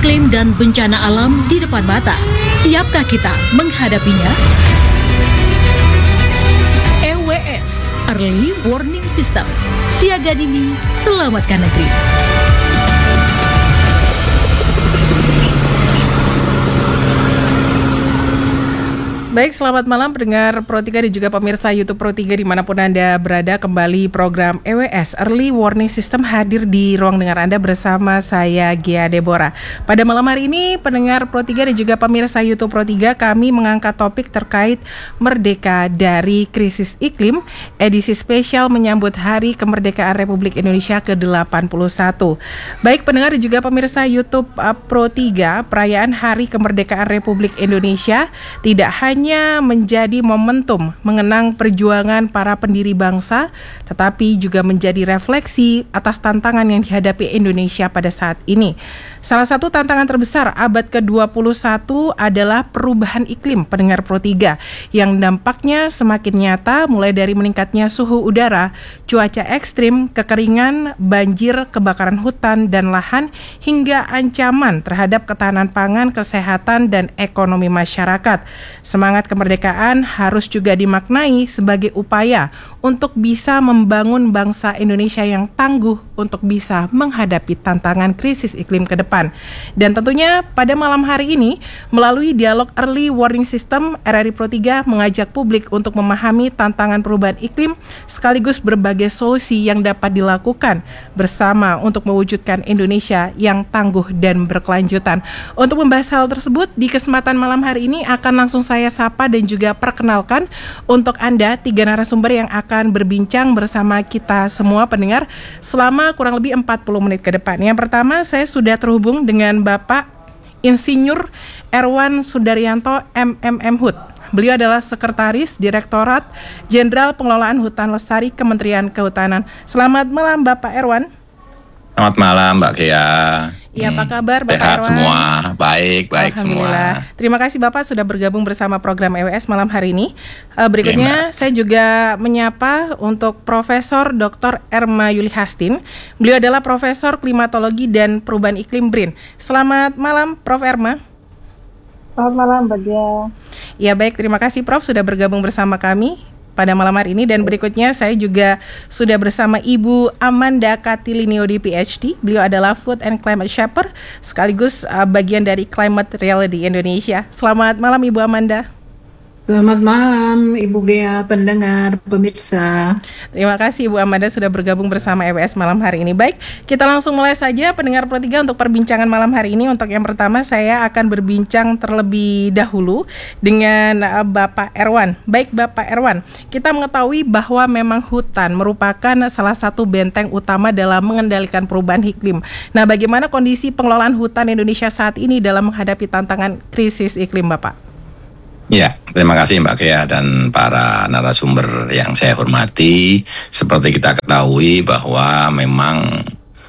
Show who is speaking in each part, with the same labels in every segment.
Speaker 1: iklim dan bencana alam di depan mata. Siapkah kita menghadapinya? EWS, Early Warning System. Siaga dini, selamatkan negeri.
Speaker 2: Baik, selamat malam pendengar Pro 3 dan juga pemirsa YouTube Pro 3 dimanapun Anda berada. Kembali program EWS Early Warning System hadir di ruang dengar Anda bersama saya Gia Deborah. Pada malam hari ini pendengar Pro 3 dan juga pemirsa YouTube Pro 3, kami mengangkat topik terkait Merdeka dari Krisis Iklim, edisi spesial menyambut Hari Kemerdekaan Republik Indonesia ke-81. Baik pendengar dan juga pemirsa YouTube Pro 3, perayaan Hari Kemerdekaan Republik Indonesia tidak hanya menjadi momentum mengenang perjuangan para pendiri bangsa, tetapi juga menjadi refleksi atas tantangan yang dihadapi Indonesia pada saat ini. Salah satu tantangan terbesar abad ke-21 adalah perubahan iklim, pendengar Pro 3, yang dampaknya semakin nyata mulai dari meningkatnya suhu udara, cuaca ekstrim, kekeringan, banjir, kebakaran hutan dan lahan, hingga ancaman terhadap ketahanan pangan, kesehatan, dan ekonomi masyarakat. Semangat kemerdekaan harus juga dimaknai sebagai upaya untuk bisa membangun bangsa Indonesia yang tangguh untuk bisa menghadapi tantangan krisis iklim ke depan. Dan tentunya pada malam hari ini, melalui dialog Early Warning System, RRI Pro 3 mengajak publik untuk memahami tantangan perubahan iklim sekaligus berbagai solusi yang dapat dilakukan bersama untuk mewujudkan Indonesia yang tangguh dan berkelanjutan. Untuk membahas hal tersebut, di kesempatan malam hari ini akan langsung saya sapa dan juga perkenalkan untuk Anda 3 narasumber yang akan berbincang bersama kita semua pendengar selama kurang lebih 40 menit ke depan. Yang pertama, saya sudah terhubung dengan Bapak Insinyur Erwan Sudaryanto MMM Hut. Beliau adalah Sekretaris Direktorat Jenderal Pengelolaan Hutan Lestari Kementerian Kehutanan. Selamat malam Bapak Erwan.
Speaker 3: Selamat malam Mbak Gia.
Speaker 2: Iya, apa kabar Bapak
Speaker 3: Sehat
Speaker 2: Erwan?
Speaker 3: semua, baik semua.
Speaker 2: Terima kasih Bapak sudah bergabung bersama program EWS malam hari ini. Berikutnya saya juga menyapa untuk Profesor Dr. Erma Yuli Hastin. Beliau adalah Profesor Klimatologi dan Perubahan Iklim BRIN. Selamat malam Prof. Erma.
Speaker 4: Selamat malam Mbak Gia.
Speaker 2: Ya baik, terima kasih Prof sudah bergabung bersama kami pada malam hari ini. Dan berikutnya saya juga sudah bersama Ibu Amanda Katiliniodi PhD. Beliau adalah Food and Climate Shaper sekaligus bagian dari Climate Reality Indonesia. Selamat malam Ibu Amanda.
Speaker 4: Selamat malam Ibu Gia, pendengar, pemirsa.
Speaker 2: Terima kasih Ibu Amanda sudah bergabung bersama EWS malam hari ini. Baik, kita langsung mulai saja pendengar Pro 3 untuk perbincangan malam hari ini. Untuk yang pertama saya akan berbincang terlebih dahulu dengan Bapak Erwan. Baik Bapak Erwan, kita mengetahui bahwa memang hutan merupakan salah satu benteng utama dalam mengendalikan perubahan iklim. Nah, bagaimana kondisi pengelolaan hutan Indonesia saat ini dalam menghadapi tantangan krisis iklim Bapak?
Speaker 3: Ya, terima kasih Mbak Gia dan para narasumber yang saya hormati. Seperti kita ketahui bahwa memang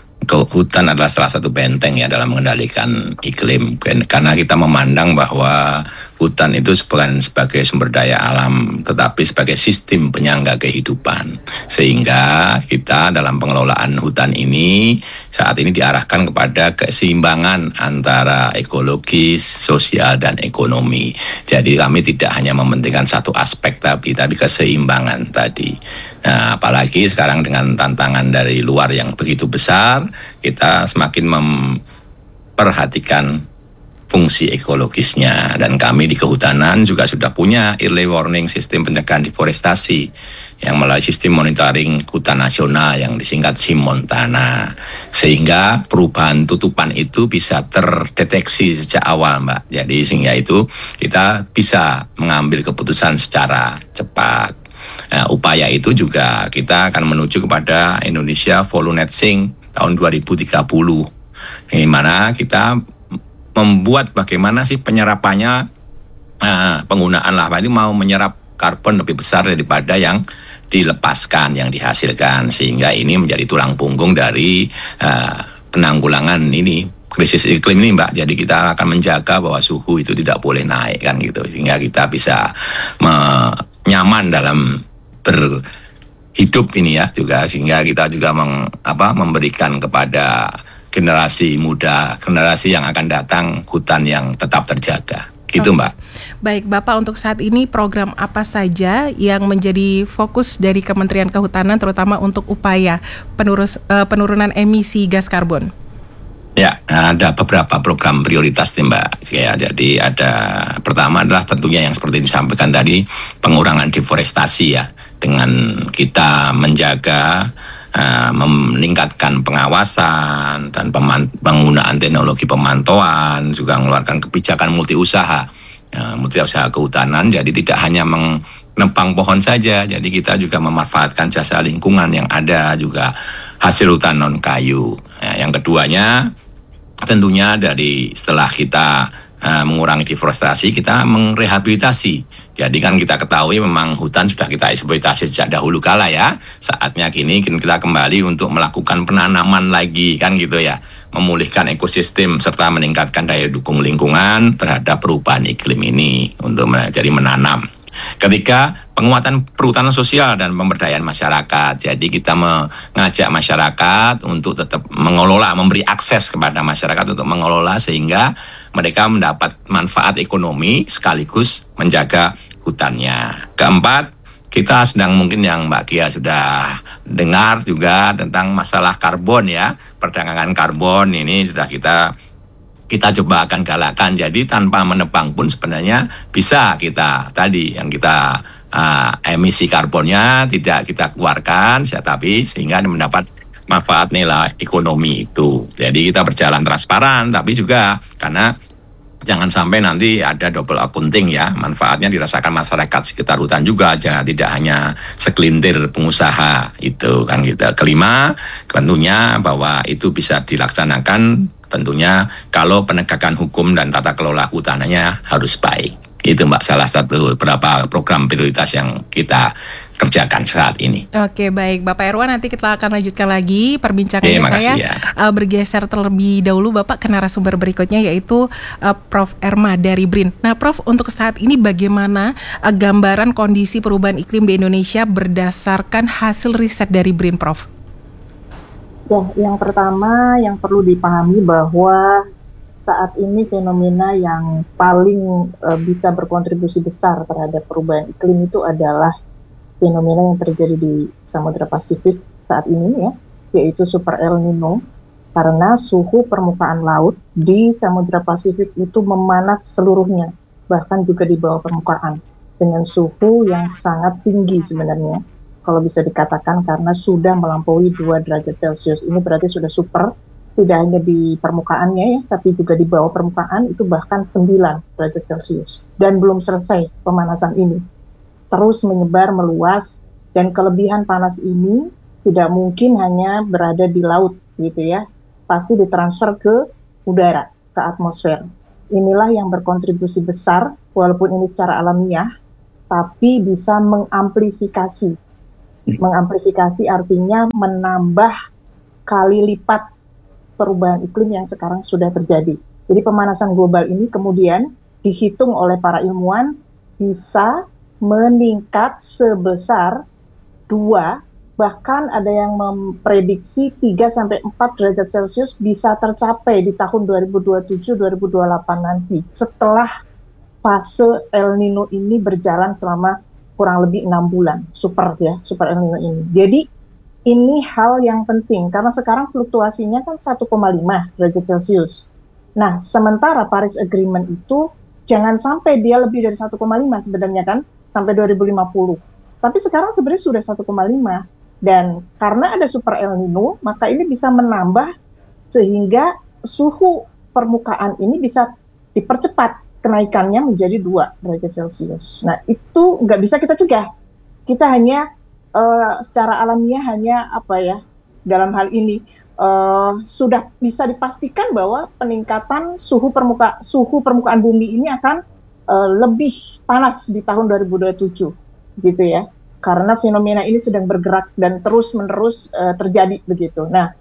Speaker 3: hutan adalah salah satu benteng ya dalam mengendalikan iklim. Karena kita memandang bahwa hutan itu bukan sebagai sumber daya alam, tetapi sebagai sistem penyangga kehidupan. Sehingga kita dalam pengelolaan hutan ini saat ini diarahkan kepada keseimbangan antara ekologis, sosial, dan ekonomi. Jadi kami tidak hanya mementingkan satu aspek tapi keseimbangan tadi. Nah, apalagi sekarang dengan tantangan dari luar yang begitu besar, kita semakin memperhatikan fungsi ekologisnya. Dan kami di kehutanan juga sudah punya early warning sistem pencegahan deforestasi yang melalui sistem monitoring hutan nasional yang disingkat SIM-Montana, sehingga perubahan tutupan itu bisa terdeteksi sejak awal Mbak. Jadi sehingga itu kita bisa mengambil keputusan secara cepat. Nah, upaya itu juga kita akan menuju kepada Indonesia Full Net Sink tahun 2030, di mana kita membuat bagaimana sih penyerapannya, penggunaan lahan ini mau menyerap karbon lebih besar daripada yang dilepaskan, yang dihasilkan, sehingga ini menjadi tulang punggung dari penanggulangan ini krisis iklim ini Mbak. Jadi kita akan menjaga bahwa suhu itu tidak boleh naik kan gitu, sehingga kita bisa nyaman dalam berhidup ini ya juga, sehingga kita juga memberikan kepada generasi muda, generasi yang akan datang, hutan yang tetap terjaga. Gitu Mbak.
Speaker 2: Baik, Bapak, untuk saat ini program apa saja yang menjadi fokus dari Kementerian Kehutanan terutama untuk upaya penurunan emisi gas karbon?
Speaker 3: Ya, ada beberapa program prioritas nih Mbak. Ya, jadi ada pertama adalah tentunya yang seperti disampaikan tadi, pengurangan deforestasi ya, dengan kita menjaga meningkatkan pengawasan dan penggunaan teknologi pemantauan, juga mengeluarkan kebijakan multiusaha kehutanan. Jadi tidak hanya menebang pohon saja, jadi kita juga memanfaatkan jasa lingkungan yang ada, juga hasil hutan non kayu. Yang keduanya tentunya dari setelah kita mengurangi deforestasi, kita merehabilitasi. Jadi kan kita ketahui memang hutan sudah kita eksploitasi sejak dahulu kala ya. Saatnya kini kita kembali untuk melakukan penanaman lagi kan gitu ya. Memulihkan ekosistem serta meningkatkan daya dukung lingkungan terhadap perubahan iklim ini untuk jadi menanam. Ketiga, penguatan perhutanan sosial dan pemberdayaan masyarakat. Jadi kita mengajak masyarakat untuk tetap mengelola, memberi akses kepada masyarakat untuk mengelola sehingga mereka mendapat manfaat ekonomi sekaligus menjaga hutannya. Keempat, kita sedang mungkin yang Mbak Kia sudah dengar juga tentang masalah karbon ya. Perdagangan karbon ini sudah kita coba akan galakkan. Jadi tanpa menebang pun sebenarnya bisa kita tadi yang kita emisi karbonnya tidak kita keluarkan, tapi sehingga mendapat manfaat nilai ekonomi itu. Jadi kita berjalan transparan, tapi juga karena jangan sampai nanti ada double accounting ya, manfaatnya dirasakan masyarakat sekitar hutan juga aja, tidak hanya segelintir pengusaha itu kan gitu. Kelima, tentunya bahwa itu bisa dilaksanakan tentunya kalau penegakan hukum dan tata kelola hutannya harus baik. Itu Mbak salah satu beberapa program prioritas yang kita kerjakan saat ini.
Speaker 2: Oke, baik Bapak Erwan, nanti kita akan lanjutkan lagi perbincangannya. Saya bergeser terlebih dahulu Bapak ke narasumber berikutnya, yaitu Prof. Erma dari BRIN. Nah Prof, untuk saat ini bagaimana gambaran kondisi perubahan iklim di Indonesia berdasarkan hasil riset dari BRIN, Prof?
Speaker 5: Ya, yang pertama yang perlu dipahami bahwa saat ini fenomena yang paling bisa berkontribusi besar terhadap perubahan iklim itu adalah fenomena yang terjadi di Samudra Pasifik saat ini ya, yaitu Super El Nino, karena suhu permukaan laut di Samudra Pasifik itu memanas seluruhnya, bahkan juga di bawah permukaan, dengan suhu yang sangat tinggi sebenarnya, kalau bisa dikatakan karena sudah melampaui 2 derajat Celcius. Ini berarti sudah super, tidak hanya di permukaannya ya, tapi juga di bawah permukaan itu bahkan 9 derajat Celcius. Dan belum selesai pemanasan ini, terus menyebar meluas, dan kelebihan panas ini tidak mungkin hanya berada di laut gitu ya, pasti ditransfer ke udara, ke atmosfer. Inilah yang berkontribusi besar, walaupun ini secara alamiah, tapi bisa mengamplifikasi. Mengamplifikasi artinya menambah kali lipat perubahan iklim yang sekarang sudah terjadi. Jadi pemanasan global ini kemudian dihitung oleh para ilmuwan bisa meningkat sebesar 2, bahkan ada yang memprediksi 3-4 derajat Celcius bisa tercapai di tahun 2027-2028 nanti, setelah fase El Nino ini berjalan selama kurang lebih 6 bulan, Super El Nino ini. Jadi ini hal yang penting, karena sekarang fluktuasinya kan 1,5 derajat Celcius. Nah, sementara Paris Agreement itu jangan sampai dia lebih dari 1,5 sebenarnya kan, sampai 2050. Tapi sekarang sebenarnya sudah 1,5. Dan karena ada Super El Nino, maka ini bisa menambah sehingga suhu permukaan ini bisa dipercepat kenaikannya menjadi 2 derajat Celcius. Nah, itu nggak bisa kita cegah. Kita hanya secara alamiah hanya dalam hal ini sudah bisa dipastikan bahwa peningkatan suhu permukaan bumi ini akan lebih panas di tahun 2027 gitu ya, karena fenomena ini sedang bergerak dan terus-menerus terjadi begitu. Nah,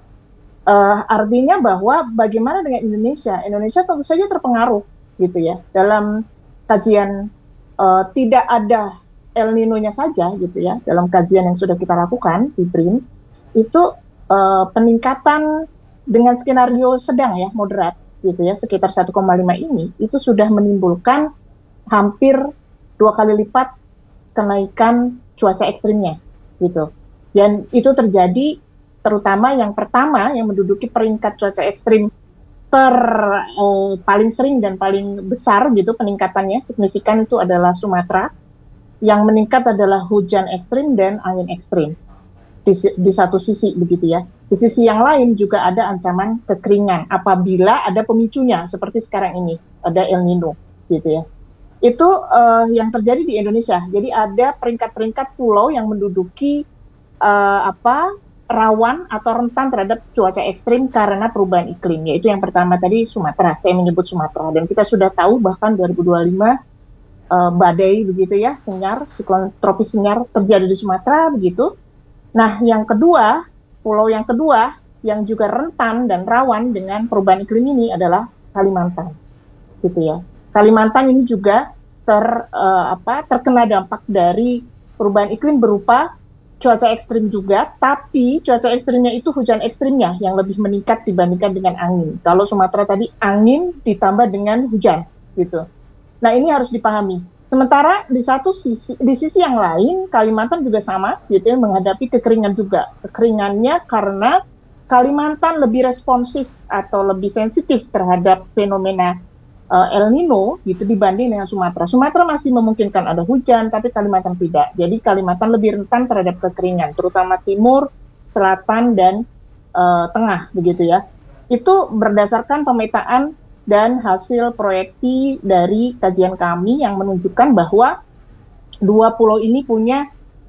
Speaker 5: artinya bahwa bagaimana dengan Indonesia? Indonesia tentu saja terpengaruh gitu ya. Dalam kajian tidak ada El Nino-nya saja gitu ya, dalam kajian yang sudah kita lakukan di BRIN, itu peningkatan dengan skenario sedang ya, moderat gitu ya, sekitar 1,5 ini, itu sudah menimbulkan hampir 2 kali lipat kenaikan cuaca ekstrimnya gitu. Dan itu terjadi terutama yang pertama yang menduduki peringkat cuaca ekstrim paling sering dan paling besar gitu peningkatannya signifikan itu adalah Sumatera. Yang meningkat adalah hujan ekstrim dan angin ekstrim di satu sisi begitu ya. Di sisi yang lain juga ada ancaman kekeringan apabila ada pemicunya seperti sekarang ini ada El Nino gitu ya. Itu yang terjadi di Indonesia. Jadi ada peringkat-peringkat pulau yang menduduki rawan atau rentan terhadap cuaca ekstrim karena perubahan iklim. Yaitu yang pertama tadi Sumatera. Saya menyebut Sumatera dan kita sudah tahu bahkan 2025 badai begitu ya, Senyar, siklon tropis Senyar terjadi di Sumatera begitu. Nah, yang kedua, pulau yang kedua yang juga rentan dan rawan dengan perubahan iklim ini adalah Kalimantan, gitu ya. Kalimantan ini juga terkena dampak dari perubahan iklim berupa cuaca ekstrim juga, tapi cuaca ekstrimnya itu hujan ekstrimnya yang lebih meningkat dibandingkan dengan angin. Kalau Sumatera tadi angin ditambah dengan hujan, gitu. Nah, ini harus dipahami. Sementara di sisi yang lain, Kalimantan juga sama, gitu ya, menghadapi kekeringan juga. Kekeringannya karena Kalimantan lebih responsif atau lebih sensitif terhadap fenomena El Nino, gitu, dibanding dengan Sumatera. Sumatera masih memungkinkan ada hujan, tapi Kalimantan tidak. Jadi Kalimantan lebih rentan terhadap kekeringan, terutama timur, selatan, dan tengah, begitu ya. Itu berdasarkan pemetaan dan hasil proyeksi dari kajian kami yang menunjukkan bahwa dua pulau ini punya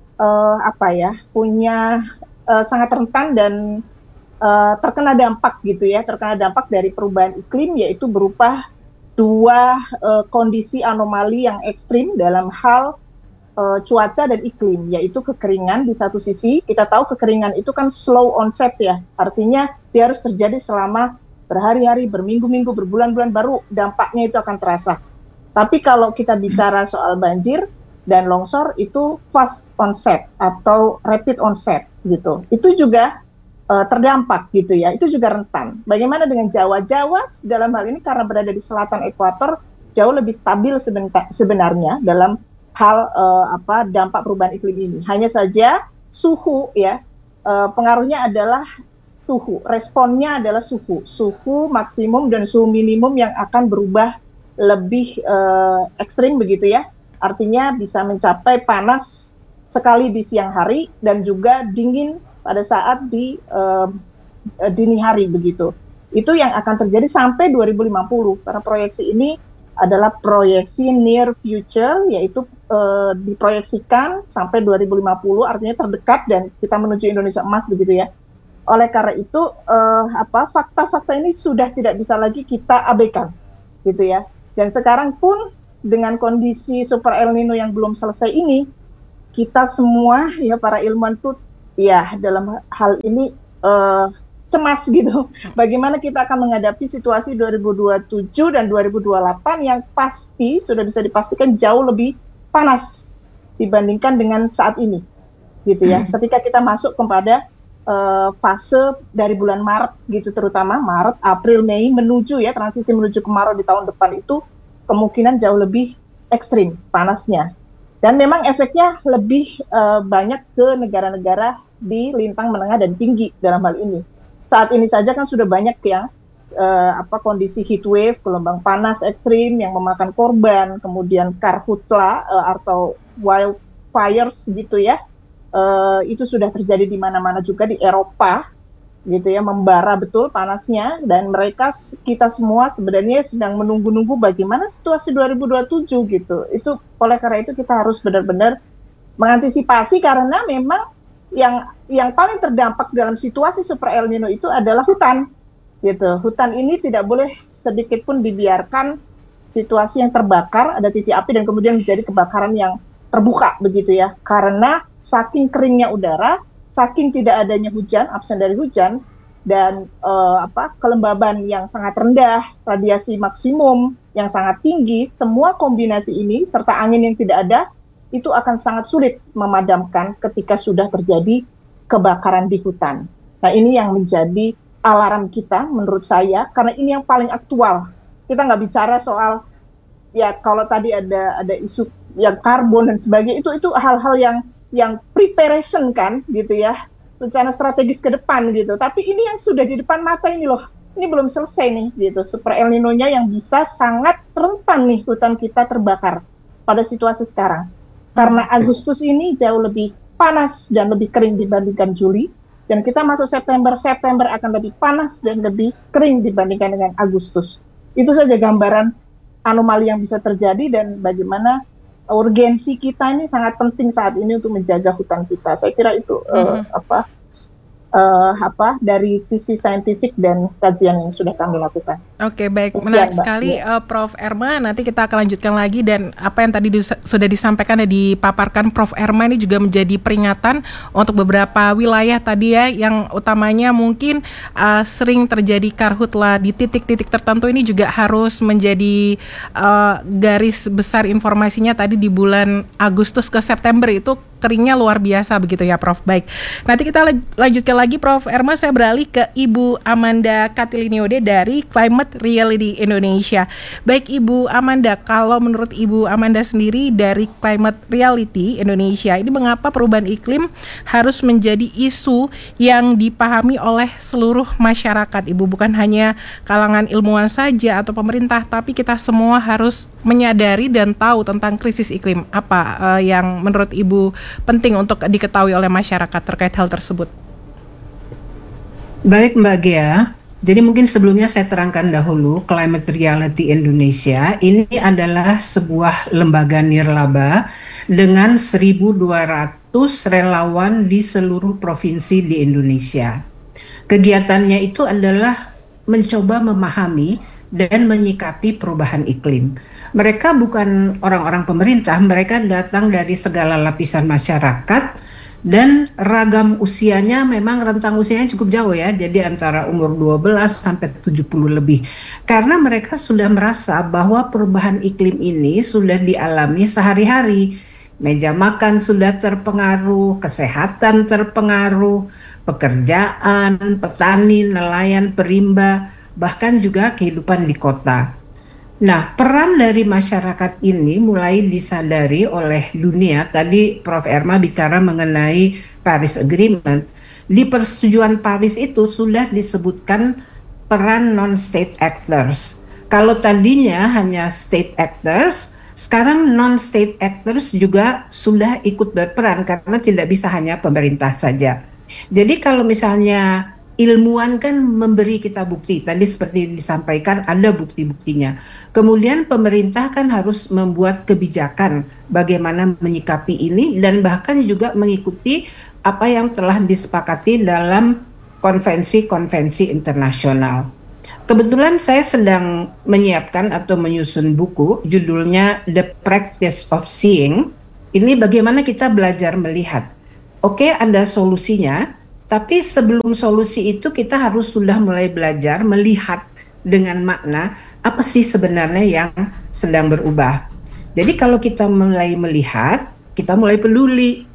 Speaker 5: sangat rentan dan terkena dampak gitu ya, terkena dampak dari perubahan iklim, yaitu berupa dua kondisi anomali yang ekstrim dalam hal cuaca dan iklim, yaitu kekeringan di satu sisi. Kita tahu kekeringan itu kan slow onset ya, artinya dia harus terjadi selama berhari-hari, berminggu-minggu, berbulan-bulan, baru dampaknya itu akan terasa. Tapi kalau kita bicara soal banjir dan longsor, itu fast onset atau rapid onset gitu. Itu juga terdampak gitu ya, itu juga rentan. Bagaimana dengan Jawa? Jawa dalam hal ini karena berada di selatan ekuator, jauh lebih stabil sebenarnya dalam hal dampak perubahan iklim ini. Hanya saja suhu ya, pengaruhnya adalah suhu, responnya adalah suhu maksimum dan suhu minimum yang akan berubah lebih ekstrim begitu ya. Artinya bisa mencapai panas sekali di siang hari dan juga dingin pada saat di dini hari begitu. Itu yang akan terjadi sampai 2050 karena proyeksi ini adalah proyeksi near future, yaitu diproyeksikan sampai 2050, artinya terdekat dan kita menuju Indonesia emas begitu ya. Oleh karena itu, fakta-fakta ini sudah tidak bisa lagi kita abaikan, gitu ya. Dan sekarang pun dengan kondisi super El Nino yang belum selesai ini, kita semua ya para ilmuwan itu ya dalam hal ini cemas gitu. Bagaimana kita akan menghadapi situasi 2027 dan 2028 yang pasti sudah bisa dipastikan jauh lebih panas dibandingkan dengan saat ini, gitu ya. Ketika kita masuk kepada fase dari bulan Maret gitu, terutama Maret, April, Mei menuju ya transisi menuju kemarau di tahun depan itu kemungkinan jauh lebih ekstrim panasnya dan memang efeknya lebih banyak ke negara-negara di lintang menengah dan tinggi dalam hal ini. Saat ini saja kan sudah banyak yang kondisi heat wave, gelombang panas ekstrim yang memakan korban, kemudian karhutla atau wildfires gitu ya. Itu sudah terjadi di mana-mana juga di Eropa gitu ya, membara betul panasnya dan kita semua sebenarnya sedang menunggu-nunggu bagaimana situasi 2027 gitu. Itu oleh karena itu kita harus benar-benar mengantisipasi karena memang yang paling terdampak dalam situasi super El Nino itu adalah hutan gitu. Hutan ini tidak boleh sedikit pun dibiarkan situasi yang terbakar, ada titik api dan kemudian menjadi kebakaran yang terbuka begitu ya, karena saking keringnya udara, saking tidak adanya hujan, absen dari hujan, dan kelembaban yang sangat rendah, radiasi maksimum yang sangat tinggi, semua kombinasi ini serta angin yang tidak ada, itu akan sangat sulit memadamkan ketika sudah terjadi kebakaran di hutan. Nah, ini yang menjadi alarm kita menurut saya, karena ini yang paling aktual. Kita nggak bicara soal, ya kalau tadi ada isu yang karbon dan sebagainya, itu hal-hal yang preparation kan gitu ya, rencana strategis ke depan gitu. Tapi ini yang sudah di depan mata ini loh, ini belum selesai nih gitu. Super El Nino-nya yang bisa sangat rentan nih hutan kita terbakar pada situasi sekarang. Karena Agustus ini jauh lebih panas dan lebih kering dibandingkan Juli. Dan kita masuk September akan lebih panas dan lebih kering dibandingkan dengan Agustus. Itu saja gambaran anomali yang bisa terjadi dan bagaimana urgensi kita ini sangat penting saat ini untuk menjaga hutan kita. Saya kira itu dari sisi saintifik dan kajian yang sudah kami lakukan.
Speaker 2: Oke, baik, menarik sekali Prof. Erma. Nanti kita akan lanjutkan lagi, dan apa yang tadi sudah disampaikan dan dipaparkan Prof. Erma ini juga menjadi peringatan untuk beberapa wilayah tadi ya, yang utamanya mungkin sering terjadi karhutla di titik-titik tertentu. Ini juga harus menjadi garis besar informasinya tadi di bulan Agustus ke September itu keringnya luar biasa begitu ya Prof. Baik, nanti kita lanjutkan lagi Prof. Erma. Saya beralih ke Ibu Amanda Katiliniode dari Climate Reality Indonesia. Baik Ibu Amanda, kalau menurut Ibu Amanda sendiri dari Climate Reality Indonesia, ini mengapa perubahan iklim harus menjadi isu yang dipahami oleh seluruh masyarakat Ibu, bukan hanya kalangan ilmuwan saja atau pemerintah, tapi kita semua harus menyadari dan tahu tentang krisis iklim. Apa yang menurut Ibu penting untuk diketahui oleh masyarakat terkait hal tersebut?
Speaker 4: Baik Mbak Gea, jadi mungkin sebelumnya saya terangkan dahulu, Climate Reality Indonesia ini adalah sebuah lembaga nirlaba dengan 1.200 relawan di seluruh provinsi di Indonesia. Kegiatannya itu adalah mencoba memahami dan menyikapi perubahan iklim. Mereka bukan orang-orang pemerintah, mereka datang dari segala lapisan masyarakat dan ragam usianya, memang rentang usianya cukup jauh ya, jadi antara umur 12 sampai 70 lebih. Karena mereka sudah merasa bahwa perubahan iklim ini sudah dialami sehari-hari. Meja makan sudah terpengaruh, kesehatan terpengaruh, pekerjaan, petani, nelayan, perimba, bahkan juga kehidupan di kota. Nah, peran dari masyarakat ini mulai disadari oleh dunia. Tadi Prof. Erma bicara mengenai Paris Agreement. Di persetujuan Paris itu sudah disebutkan peran non-state actors. Kalau tadinya hanya state actors, sekarang non-state actors juga sudah ikut berperan karena tidak bisa hanya pemerintah saja. Jadi kalau misalnya ilmuwan kan memberi kita bukti, tadi seperti disampaikan ada bukti-buktinya. Kemudian pemerintah kan harus membuat kebijakan bagaimana menyikapi ini dan bahkan juga mengikuti apa yang telah disepakati dalam konvensi-konvensi internasional. Kebetulan saya sedang menyiapkan atau menyusun buku judulnya The Practice of Seeing. Ini bagaimana kita belajar melihat. Oke, ada solusinya. Tapi sebelum solusi itu kita harus sudah mulai belajar melihat dengan makna apa sih sebenarnya yang sedang berubah. Jadi kalau kita mulai melihat, kita mulai peduli.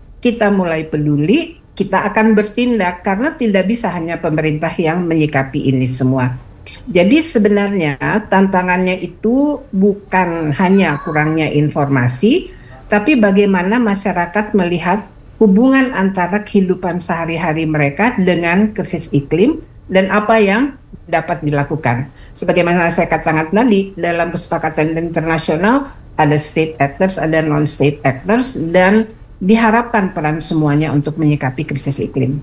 Speaker 4: Kita akan bertindak karena tidak bisa hanya pemerintah yang menyikapi ini semua. Jadi sebenarnya tantangannya itu bukan hanya kurangnya informasi, tapi bagaimana masyarakat melihat hubungan antara kehidupan sehari-hari mereka dengan krisis iklim dan apa yang dapat dilakukan. Sebagaimana saya katakan tadi, dalam kesepakatan internasional ada state actors, ada non-state actors, dan diharapkan peran semuanya untuk menyikapi krisis iklim.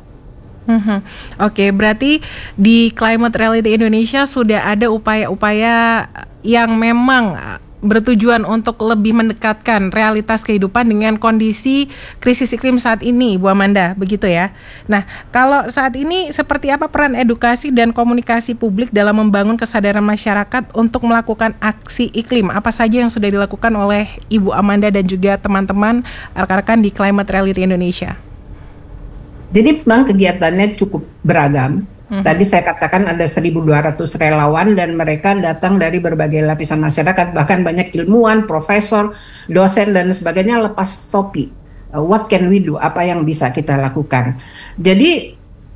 Speaker 2: Oke, berarti di Climate Reality Indonesia sudah ada upaya-upaya yang memang bertujuan untuk lebih mendekatkan realitas kehidupan dengan kondisi krisis iklim saat ini, Bu Amanda, begitu ya. Nah, kalau saat ini seperti apa peran edukasi dan komunikasi publik dalam membangun kesadaran masyarakat untuk melakukan aksi iklim? Apa saja yang sudah dilakukan oleh Ibu Amanda dan juga teman-teman rekan-rekan di Climate Reality Indonesia?
Speaker 4: Jadi memang kegiatannya cukup beragam. Tadi saya katakan ada 1.200 relawan dan mereka datang dari berbagai lapisan masyarakat, bahkan banyak ilmuwan, profesor, dosen dan sebagainya lepas topi. What can we do? Apa yang bisa kita lakukan? Jadi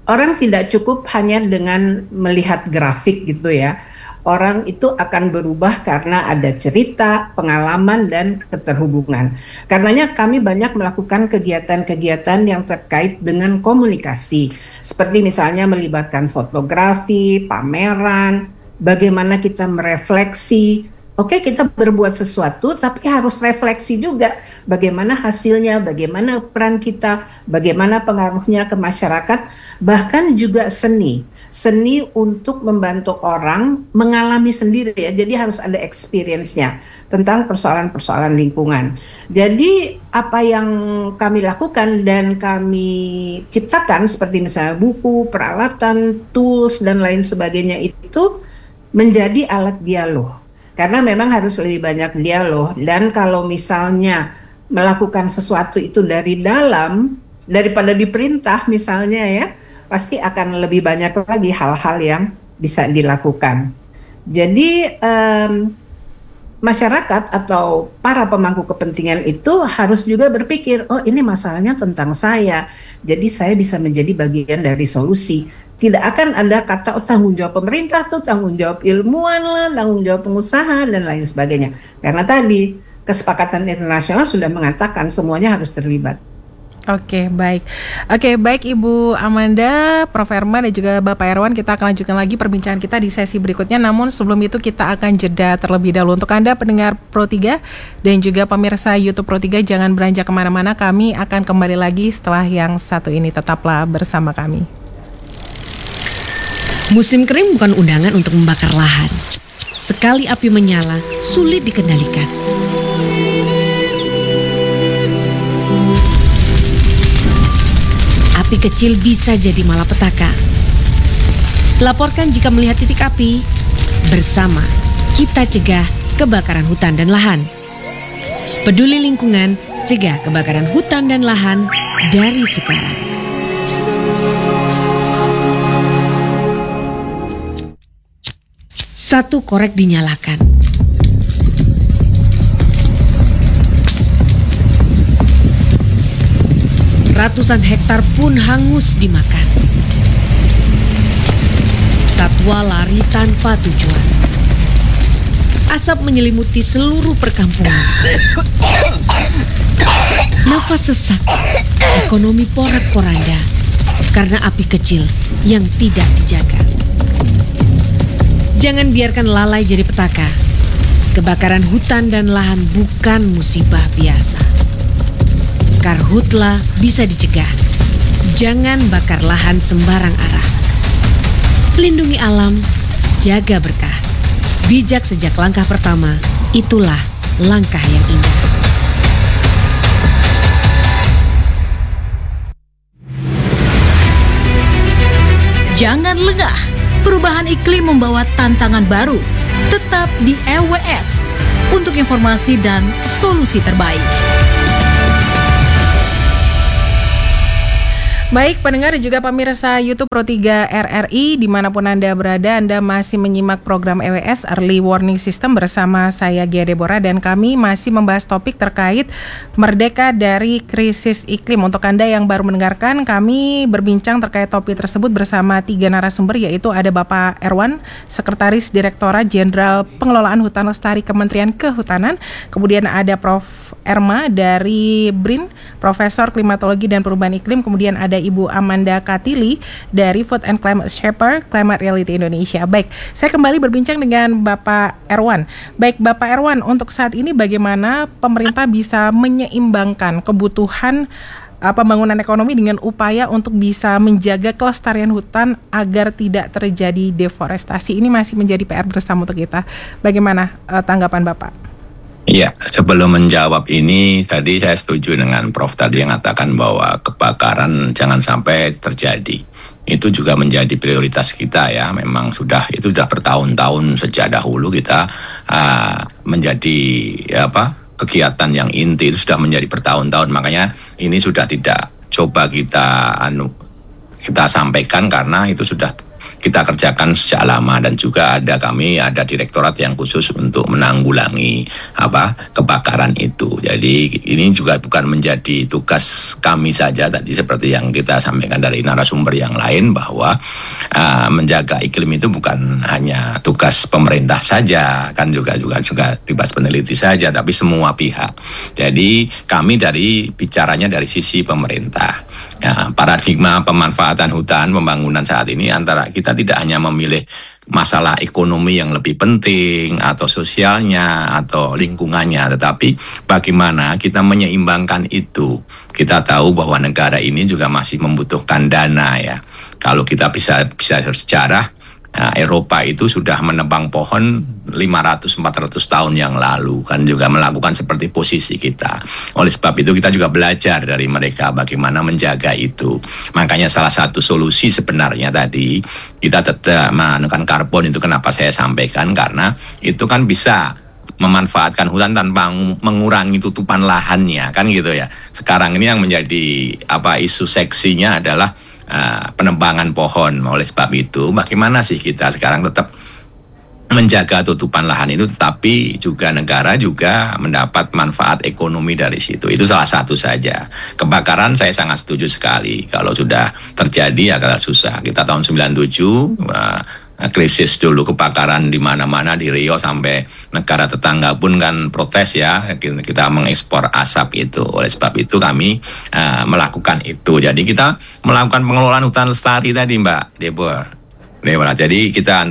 Speaker 4: orang tidak cukup hanya dengan melihat grafik gitu ya. Orang itu akan berubah karena ada cerita, pengalaman, dan keterhubungan. Karenanya kami banyak melakukan kegiatan-kegiatan yang terkait dengan komunikasi. Seperti misalnya melibatkan fotografi, pameran, bagaimana kita merefleksi. Oke, kita berbuat sesuatu, tapi harus refleksi juga. Bagaimana hasilnya, bagaimana peran kita, bagaimana pengaruhnya ke masyarakat, bahkan juga seni. Seni untuk membantu orang mengalami sendiri ya, jadi harus ada experience-nya tentang persoalan-persoalan lingkungan. Jadi apa yang kami lakukan dan kami ciptakan seperti misalnya buku, peralatan, tools, dan lain sebagainya itu menjadi alat dialog. Karena memang harus lebih banyak dialog, dan kalau misalnya melakukan sesuatu itu dari dalam, daripada diperintah misalnya ya, pasti akan lebih banyak lagi hal-hal yang bisa dilakukan. Jadi masyarakat atau para pemangku kepentingan itu harus juga berpikir, oh ini masalahnya tentang saya, jadi saya bisa menjadi bagian dari solusi. Tidak akan ada kata tanggung jawab pemerintah tuh, tanggung jawab ilmuwan lah, tanggung jawab pengusaha dan lain sebagainya. Karena tadi kesepakatan internasional sudah mengatakan semuanya harus terlibat.
Speaker 2: Oke, baik. Oke, baik Ibu Amanda, Prof. Herman, dan juga Bapak Erwan. Kita akan lanjutkan lagi perbincangan kita di sesi berikutnya. Namun sebelum itu kita akan jeda terlebih dahulu. Untuk Anda pendengar Pro3 dan juga pemirsa YouTube Pro3, jangan beranjak kemana-mana. Kami akan kembali lagi setelah yang satu ini. Tetaplah bersama kami.
Speaker 6: Musim kering bukan undangan untuk membakar lahan. Sekali api menyala, sulit dikendalikan. Api kecil bisa jadi malapetaka. Laporkan jika melihat titik api. Bersama, kita cegah kebakaran hutan dan lahan. Peduli lingkungan, cegah kebakaran hutan dan lahan dari sekarang. Satu korek dinyalakan. Ratusan hektar pun hangus dimakan. Satwa lari tanpa tujuan. Asap menyelimuti seluruh perkampungan. Nafas sesak, ekonomi porak-poranda karena api kecil yang tidak dijaga. Jangan biarkan lalai jadi petaka. Kebakaran hutan dan lahan bukan musibah biasa. Karhutla bisa dicegah. Jangan bakar lahan sembarang arah. Lindungi alam, jaga berkah. Bijak sejak langkah pertama, itulah langkah yang indah.
Speaker 1: Jangan lengah, perubahan iklim membawa tantangan baru. Tetap di EWS untuk informasi dan solusi terbaik.
Speaker 2: Baik pendengar dan juga pemirsa YouTube Pro3 RRI dimanapun Anda berada, Anda masih menyimak program EWS Early Warning System bersama saya Gia Deborah, dan kami masih membahas topik terkait merdeka dari krisis iklim. Untuk Anda yang baru mendengarkan, kami berbincang terkait topik tersebut bersama 3 narasumber, yaitu ada Bapak Erwan, Sekretaris Direktorat Jenderal Pengelolaan Hutan Lestari Kementerian Kehutanan, kemudian ada Prof. Erma dari BRIN, Profesor Klimatologi dan Perubahan Iklim, kemudian ada Ibu Amanda Katili dari Food and Climate Shaper Climate Reality Indonesia. Baik, saya kembali berbincang dengan Bapak Erwan. Baik, Bapak Erwan, untuk saat ini bagaimana pemerintah bisa menyeimbangkan kebutuhan pembangunan ekonomi dengan upaya untuk bisa menjaga kelestarian hutan agar tidak terjadi deforestasi? Ini masih menjadi PR bersama untuk kita. Bagaimana tanggapan Bapak?
Speaker 3: Iya, sebelum menjawab ini, tadi saya setuju dengan Prof tadi yang mengatakan bahwa kebakaran jangan sampai terjadi. Itu juga menjadi prioritas kita ya. Memang itu sudah bertahun-tahun sejak dahulu kita menjadi kegiatan yang inti itu sudah menjadi bertahun-tahun. Makanya ini sudah tidak coba kita sampaikan karena itu sudah kita kerjakan sejak lama, dan juga kami ada direktorat yang khusus untuk menanggulangi kebakaran itu. Jadi ini juga bukan menjadi tugas kami saja, tadi seperti yang kita sampaikan dari narasumber yang lain, bahwa menjaga iklim itu bukan hanya tugas pemerintah saja, kan juga tugas peneliti saja, tapi semua pihak. Jadi kami bicaranya dari sisi pemerintah. Ya, paradigma pemanfaatan hutan, pembangunan saat ini antara kita tidak hanya memilih masalah ekonomi yang lebih penting atau sosialnya atau lingkungannya, tetapi bagaimana kita menyeimbangkan itu. Kita tahu bahwa negara ini juga masih membutuhkan dana ya. Kalau kita bisa sejarah, Eropa itu sudah menebang pohon 500-400 tahun yang lalu, kan juga melakukan seperti posisi kita. Oleh sebab itu kita juga belajar dari mereka bagaimana menjaga itu. Makanya salah satu solusi sebenarnya tadi kita tetap menekan karbon itu, kenapa saya sampaikan, karena itu kan bisa memanfaatkan hutan tanpa mengurangi tutupan lahannya, kan gitu ya. Sekarang ini yang menjadi isu seksinya adalah penebangan pohon. Oleh sebab itu bagaimana sih kita sekarang tetap menjaga tutupan lahan itu, tetapi juga negara juga mendapat manfaat ekonomi dari situ. Itu salah satu saja. Kebakaran saya sangat setuju sekali. Kalau sudah terjadi agak susah. Kita tahun 97 krisis dulu, kebakaran di mana-mana, di Riau sampai negara tetangga pun kan protes ya, kita mengekspor asap itu. Oleh sebab itu kami melakukan itu. Jadi kita melakukan pengelolaan hutan lestari tadi Mbak Deborah. Jadi kita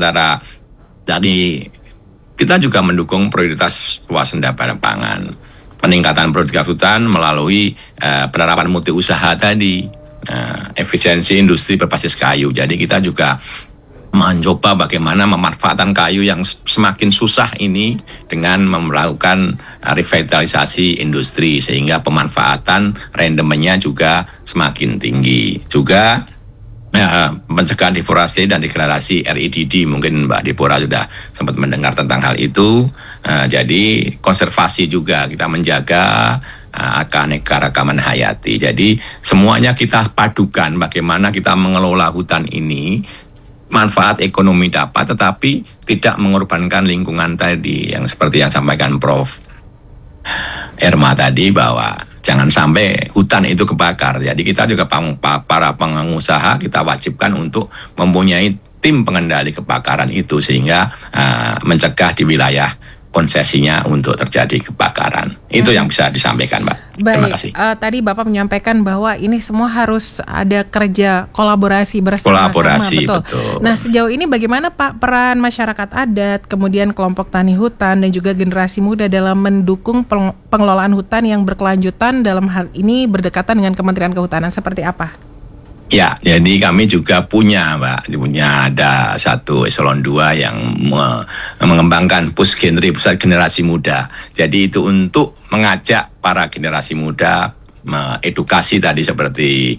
Speaker 3: kita juga mendukung prioritas swasembada pangan, peningkatan produktivitas hutan melalui penerapan multi usaha tadi, efisiensi industri berbasis kayu. Jadi kita juga mencoba bagaimana memanfaatkan kayu yang semakin susah ini dengan melakukan revitalisasi industri, sehingga pemanfaatan rendemennya juga semakin tinggi. Juga mencegah deforestasi dan degradasi REDD, mungkin Mbak Deborah sudah sempat mendengar tentang hal itu. Jadi konservasi juga kita menjaga keanekaragaman hayati. Jadi semuanya kita padukan bagaimana kita mengelola hutan ini, manfaat ekonomi dapat tetapi tidak mengorbankan lingkungan tadi, yang seperti yang sampaikan Prof. Erma tadi, bahwa jangan sampai hutan itu kebakar. Jadi kita juga para pengusaha kita wajibkan untuk mempunyai tim pengendali kebakaran itu, sehingga mencegah di wilayah konsesinya untuk terjadi kebakaran. Itu yang bisa disampaikan, Mbak. Terima kasih.
Speaker 2: Tadi Bapak menyampaikan bahwa ini semua harus ada kerja kolaborasi bersama-sama. Betul. Nah, sejauh ini bagaimana Pak peran masyarakat adat, kemudian kelompok tani hutan dan juga generasi muda dalam mendukung pengelolaan hutan yang berkelanjutan, dalam hal ini berdekatan dengan Kementerian Kehutanan, seperti apa?
Speaker 3: Ya, jadi kami juga punya ada satu eselon 2 yang mengembangkan pusat generasi muda. Jadi itu untuk mengajak para generasi muda, edukasi tadi seperti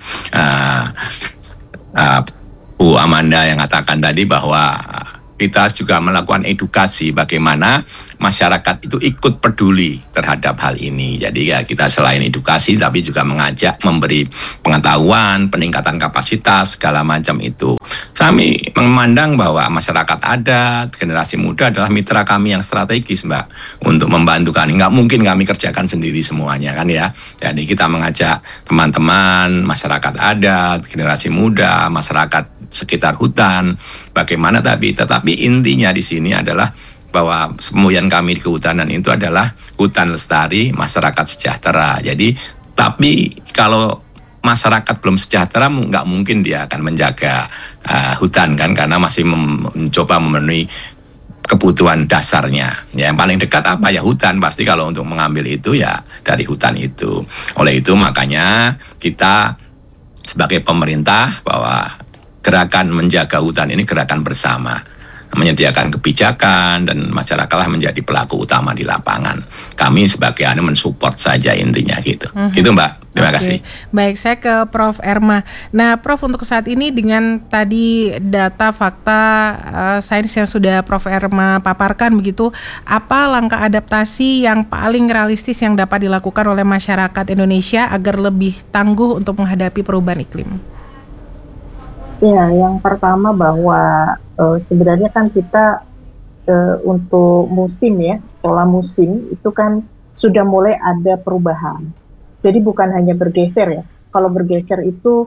Speaker 3: Bu Amanda yang katakan tadi, bahwa kita juga melakukan edukasi bagaimana masyarakat itu ikut peduli terhadap hal ini. Jadi ya kita selain edukasi tapi juga mengajak, memberi pengetahuan, peningkatan kapasitas, segala macam itu. Kami memandang bahwa masyarakat adat, generasi muda adalah mitra kami yang strategis, Mbak, untuk membantu kami. Nggak mungkin kami kerjakan sendiri semuanya kan ya. Jadi kita mengajak teman-teman, masyarakat adat, generasi muda, masyarakat sekitar hutan, bagaimana tetapi intinya di sini adalah bahwa semboyan kami di kehutanan itu adalah hutan lestari, masyarakat sejahtera. Jadi tapi kalau masyarakat belum sejahtera, nggak mungkin dia akan menjaga hutan kan, karena masih mencoba memenuhi kebutuhan dasarnya. Ya, yang paling dekat apa ya hutan, pasti kalau untuk mengambil itu ya dari hutan itu. Oleh itu makanya kita sebagai pemerintah bahwa gerakan menjaga hutan ini gerakan bersama, menyediakan kebijakan dan masyarakatlah menjadi pelaku utama di lapangan. Kami sebagai mensupport saja intinya gitu. Gitu Mbak, terima kasih.
Speaker 2: Baik, saya ke Prof. Erma. Nah Prof, untuk saat ini dengan tadi data fakta sains yang sudah Prof. Erma paparkan begitu, apa langkah adaptasi yang paling realistis yang dapat dilakukan oleh masyarakat Indonesia agar lebih tangguh untuk menghadapi perubahan iklim?
Speaker 5: Ya, yang pertama bahwa sebenarnya kan kita untuk musim ya, pola musim itu kan sudah mulai ada perubahan. Jadi bukan hanya bergeser ya. Kalau bergeser itu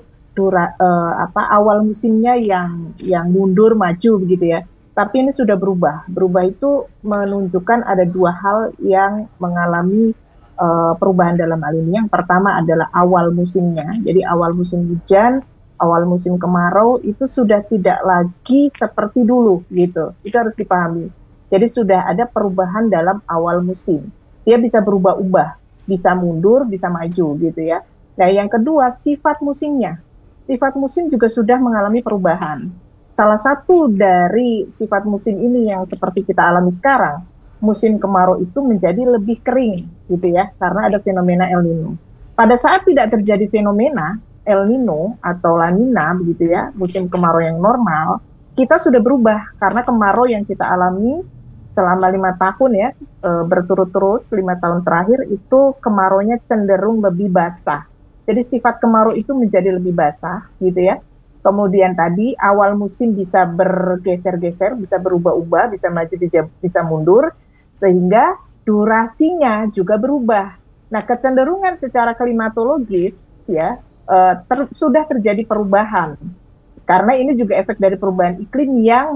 Speaker 5: awal musimnya yang mundur maju begitu ya. Tapi ini sudah berubah. Berubah itu menunjukkan ada dua hal yang mengalami perubahan dalam hal ini. Yang pertama adalah awal musimnya. Jadi awal musim hujan, awal musim kemarau itu sudah tidak lagi seperti dulu gitu. Itu harus dipahami. Jadi sudah ada perubahan dalam awal musim. Dia bisa berubah-ubah, bisa mundur, bisa maju gitu ya. Nah, yang kedua sifat musimnya. Sifat musim juga sudah mengalami perubahan. Salah satu dari sifat musim ini yang seperti kita alami sekarang, musim kemarau itu menjadi lebih kering gitu ya, karena ada fenomena El Nino. Pada saat tidak terjadi fenomena El Nino atau La Nina begitu ya, musim kemarau yang normal, kita sudah berubah karena kemarau yang kita alami selama 5 tahun ya, berturut-turut 5 tahun terakhir itu kemaraunya cenderung lebih basah. Jadi sifat kemarau itu menjadi lebih basah gitu ya. Kemudian tadi awal musim bisa bergeser-geser, bisa berubah-ubah, bisa maju, bisa mundur, sehingga durasinya juga berubah. Nah, kecenderungan secara klimatologis ya sudah terjadi perubahan. Karena ini juga efek dari perubahan iklim yang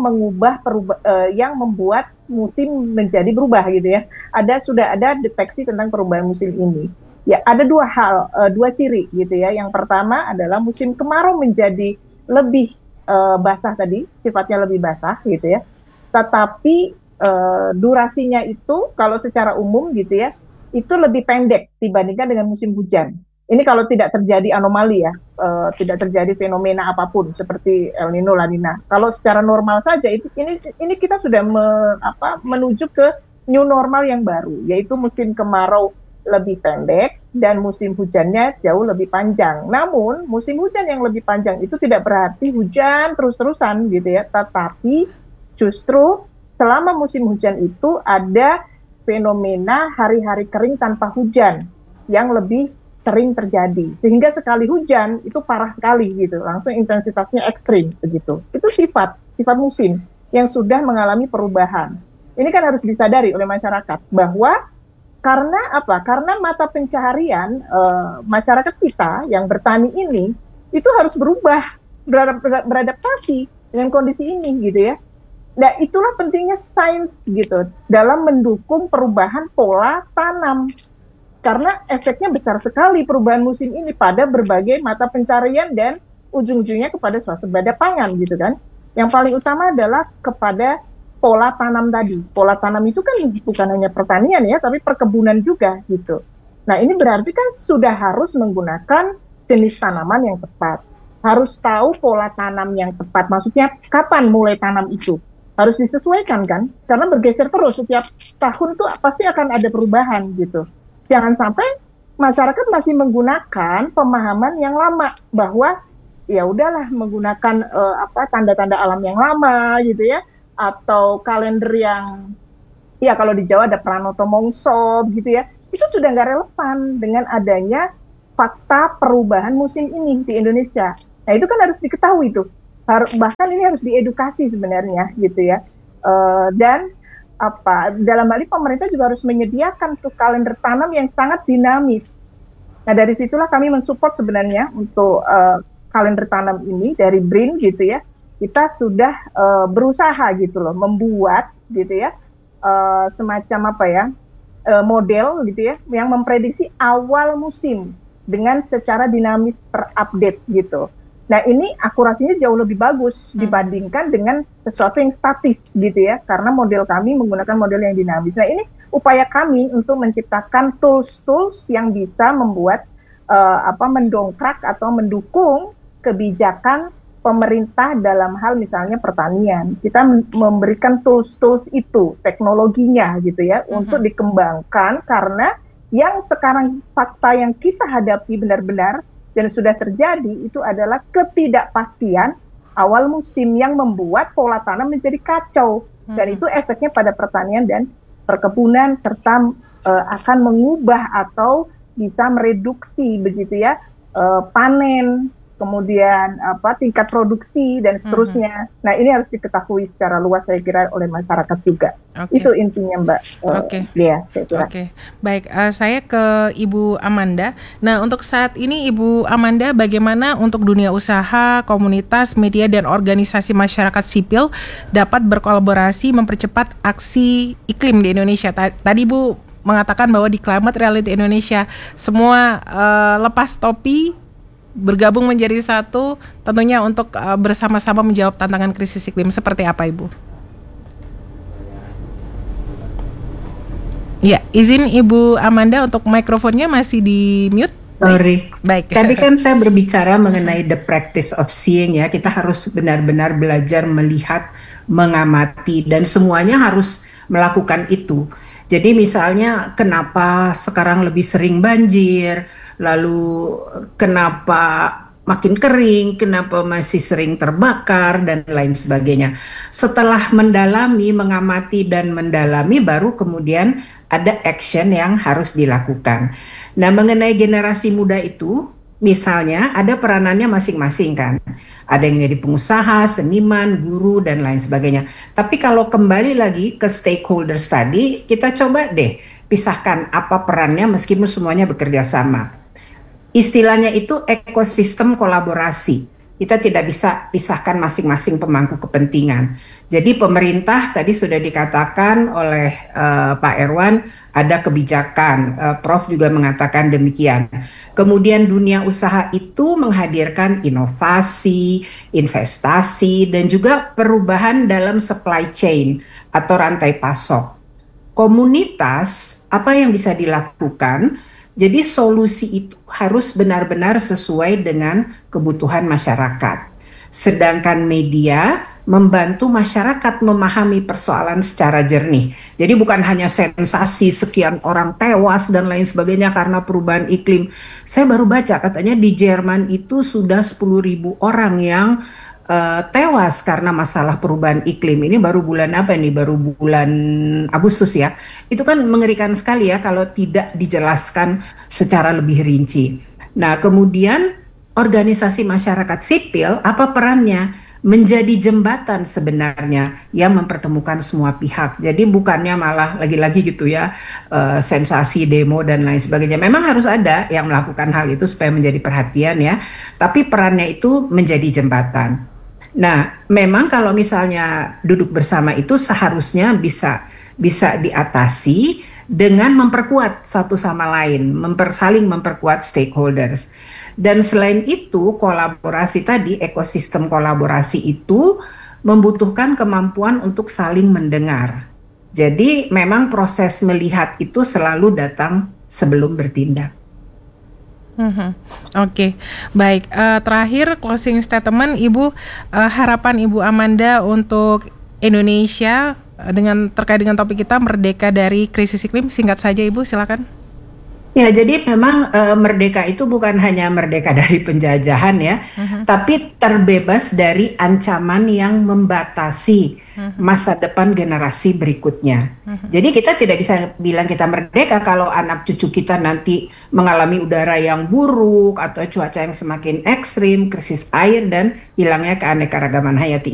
Speaker 5: yang membuat musim menjadi berubah gitu ya. Sudah ada deteksi tentang perubahan musim ini. Ya, ada dua ciri gitu ya. Yang pertama adalah musim kemarau menjadi lebih basah tadi, sifatnya lebih basah gitu ya. Tetapi durasinya itu kalau secara umum gitu ya, itu lebih pendek dibandingkan dengan musim hujan. Ini kalau tidak terjadi anomali ya, tidak terjadi fenomena apapun seperti El Nino, La Nina. Kalau secara normal saja ini kita sudah menuju ke new normal yang baru, yaitu musim kemarau lebih pendek dan musim hujannya jauh lebih panjang. Namun musim hujan yang lebih panjang itu tidak berarti hujan terus-terusan gitu ya, tetapi justru selama musim hujan itu ada fenomena hari-hari kering tanpa hujan yang lebih sering terjadi, sehingga sekali hujan itu parah sekali gitu, langsung intensitasnya ekstrim begitu. Itu sifat musim yang sudah mengalami perubahan. Ini kan harus disadari oleh masyarakat bahwa karena mata pencaharian masyarakat kita yang bertani ini itu harus berubah, beradaptasi dengan kondisi ini gitu ya. Nah, itulah pentingnya sains gitu dalam mendukung perubahan pola tanam. Karena efeknya besar sekali perubahan musim ini pada berbagai mata pencarian dan ujung-ujungnya kepada swasembada pangan gitu kan. Yang paling utama adalah kepada pola tanam tadi. Pola tanam itu kan bukan hanya pertanian ya, tapi perkebunan juga gitu. Nah, ini berarti kan sudah harus menggunakan jenis tanaman yang tepat. Harus tahu pola tanam yang tepat. Maksudnya kapan mulai tanam itu. Harus disesuaikan kan. Karena bergeser terus setiap tahun tuh pasti akan ada perubahan gitu. Jangan sampai masyarakat masih menggunakan pemahaman yang lama bahwa ya udahlah menggunakan tanda-tanda alam yang lama gitu ya, atau kalender yang ya kalau di Jawa ada Pranoto Mongso gitu ya, itu sudah nggak relevan dengan adanya fakta perubahan musim ini di Indonesia. Nah, itu kan harus diketahui tuh, bahkan ini harus diedukasi sebenarnya gitu ya. Dan dalam hal ini pemerintah juga harus menyediakan tuh kalender tanam yang sangat dinamis. Nah, dari situlah kami mensupport sebenarnya untuk kalender tanam ini dari BRIN gitu ya. Kita sudah berusaha gitu loh membuat gitu ya semacam model gitu ya yang memprediksi awal musim dengan secara dinamis terupdate gitu. Nah, ini akurasinya jauh lebih bagus dibandingkan dengan sesuatu yang statis gitu ya, karena model kami menggunakan model yang dinamis. Nah, ini upaya kami untuk menciptakan tools-tools yang bisa membuat mendongkrak atau mendukung kebijakan pemerintah dalam hal misalnya pertanian. Kita memberikan tools-tools itu, teknologinya gitu ya, untuk dikembangkan, karena yang sekarang fakta yang kita hadapi benar-benar dan sudah terjadi itu adalah ketidakpastian awal musim yang membuat pola tanam menjadi kacau. Dan itu efeknya pada pertanian dan perkebunan, serta akan mengubah atau bisa mereduksi begitu ya panen kemudian tingkat produksi dan seterusnya. Nah, ini harus diketahui secara luas saya kira oleh masyarakat juga. Itu intinya Mbak Lia, saya kira.
Speaker 2: Baik, saya ke Ibu Amanda. Nah, untuk saat ini Ibu Amanda, bagaimana untuk dunia usaha, komunitas, media dan organisasi masyarakat sipil dapat berkolaborasi mempercepat aksi iklim di Indonesia? Tadi Ibu mengatakan bahwa di Climate Reality Indonesia semua lepas topi, bergabung menjadi satu, tentunya untuk bersama-sama menjawab tantangan krisis iklim. Seperti apa Ibu? Ya, izin Ibu Amanda untuk mikrofonnya masih di mute.
Speaker 4: Sorry.
Speaker 2: Baik.
Speaker 4: Tadi kan saya berbicara mengenai the practice of seeing ya. Kita harus benar-benar belajar melihat, mengamati, dan semuanya harus melakukan itu. Jadi misalnya kenapa sekarang lebih sering banjir, lalu kenapa makin kering, kenapa masih sering terbakar, dan lain sebagainya. Setelah mendalami, mengamati, dan mendalami, baru kemudian ada action yang harus dilakukan. Nah, mengenai generasi muda itu, misalnya ada peranannya masing-masing kan. Ada yang jadi pengusaha, seniman, guru, dan lain sebagainya. Tapi kalau kembali lagi ke stakeholders tadi, kita coba deh pisahkan apa perannya meskipun semuanya bekerja sama. Istilahnya itu ekosistem kolaborasi. Kita tidak bisa pisahkan masing-masing pemangku kepentingan. Jadi pemerintah tadi sudah dikatakan oleh Pak Erwan, ada kebijakan, Prof juga mengatakan demikian. Kemudian dunia usaha itu menghadirkan inovasi, investasi, dan juga perubahan dalam supply chain atau rantai pasok. Komunitas, apa yang bisa dilakukan? Jadi solusi itu harus benar-benar sesuai dengan kebutuhan masyarakat. Sedangkan media membantu masyarakat memahami persoalan secara jernih. Jadi bukan hanya sensasi sekian orang tewas dan lain sebagainya karena perubahan iklim. Saya baru baca katanya di Jerman itu sudah 10.000 orang yang tewas karena masalah perubahan iklim. Ini baru bulan apa ini? Baru bulan Agustus ya. Itu kan mengerikan sekali ya kalau tidak dijelaskan secara lebih rinci. Nah, kemudian organisasi masyarakat sipil, apa perannya? Menjadi jembatan sebenarnya yang mempertemukan semua pihak. Jadi bukannya malah lagi-lagi gitu ya, sensasi, demo dan lain sebagainya. Memang harus ada yang melakukan hal itu supaya menjadi perhatian ya. Tapi perannya itu menjadi jembatan. Nah, memang kalau misalnya duduk bersama itu seharusnya bisa diatasi dengan memperkuat satu sama lain, saling memperkuat stakeholders. Dan selain itu, kolaborasi tadi, ekosistem kolaborasi itu membutuhkan kemampuan untuk saling mendengar. Jadi memang proses melihat itu selalu datang sebelum bertindak.
Speaker 2: Oke. Baik. Terakhir closing statement, Ibu, harapan Ibu Amanda untuk Indonesia terkait dengan topik kita merdeka dari krisis iklim, singkat saja Ibu, silakan.
Speaker 4: Ya, jadi memang merdeka itu bukan hanya merdeka dari penjajahan ya, tapi terbebas dari ancaman yang membatasi masa depan generasi berikutnya. Jadi kita tidak bisa bilang kita merdeka kalau anak cucu kita nanti mengalami udara yang buruk atau cuaca yang semakin ekstrim, krisis air dan hilangnya keanekaragaman hayati.